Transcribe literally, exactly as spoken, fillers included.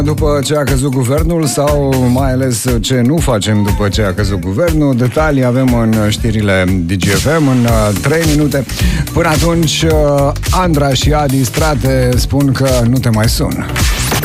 După ce a căzut guvernul sau mai ales ce nu facem după ce a căzut guvernul, detalii avem în știrile D G F M în trei minute. Până atunci, Andra și Adi Strate spun că nu te mai sun.